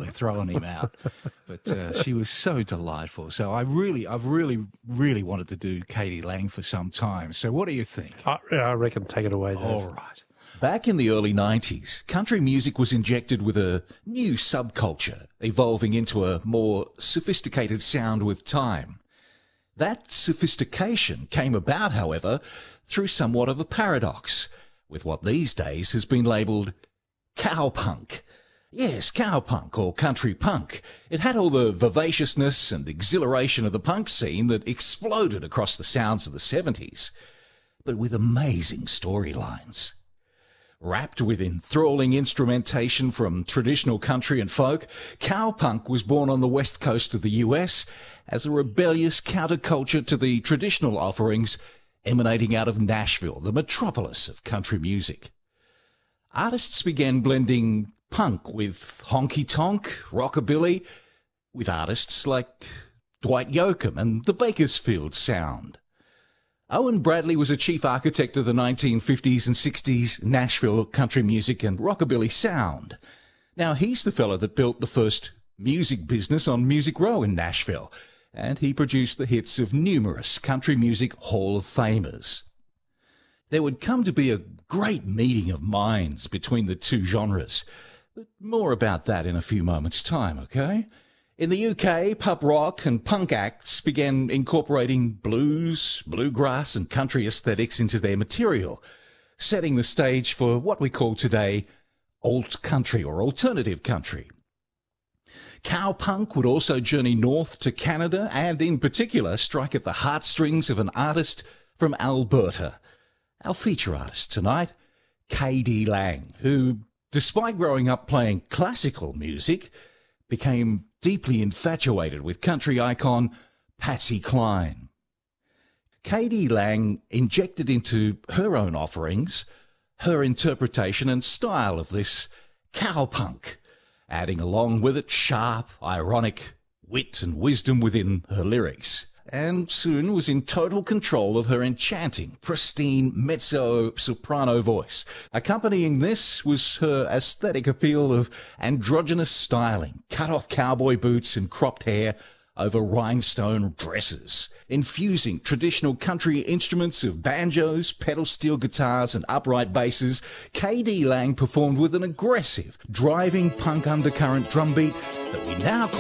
we're throwing him out. But she was so delightful. So I've really wanted to do k.d. lang for some time. So what do you think? I reckon take it away, Dave. All right. Back in the early 90s, country music was injected with a new subculture, evolving into a more sophisticated sound with time. That sophistication came about, however, through somewhat of a paradox, with what these days has been labelled cowpunk. Yes, cowpunk or country punk. It had all the vivaciousness and exhilaration of the punk scene that exploded across the sounds of the 70s, but with amazing storylines. Wrapped with enthralling instrumentation from traditional country and folk, cowpunk was born on the west coast of the US as a rebellious counterculture to the traditional offerings emanating out of Nashville, the metropolis of country music. Artists began blending punk with honky-tonk, rockabilly, with artists like Dwight Yoakam and the Bakersfield Sound. Owen Bradley was a chief architect of the 1950s and 60s Nashville country music and rockabilly sound. Now, he's the fellow that built the first music business on Music Row in Nashville, and he produced the hits of numerous country music Hall of Famers. There would come to be a great meeting of minds between the two genres, but more about that in a few moments' time, okay? In the UK, pub rock and punk acts began incorporating blues, bluegrass and country aesthetics into their material, setting the stage for what we call today alt country or alternative country. Cowpunk would also journey north to Canada and, in particular, strike at the heartstrings of an artist from Alberta. Our feature artist tonight, k.d. lang, who, despite growing up playing classical music, became deeply infatuated with country icon Patsy Cline. k.d. lang injected into her own offerings her interpretation and style of this cowpunk, adding along with it sharp, ironic wit and wisdom within her lyrics, and soon was in total control of her enchanting, pristine mezzo-soprano voice. Accompanying this was her aesthetic appeal of androgynous styling, cut-off cowboy boots and cropped hair over rhinestone dresses, infusing traditional country instruments of banjos, pedal steel guitars and upright basses. k.d. lang performed with an aggressive, driving punk undercurrent drumbeat that we now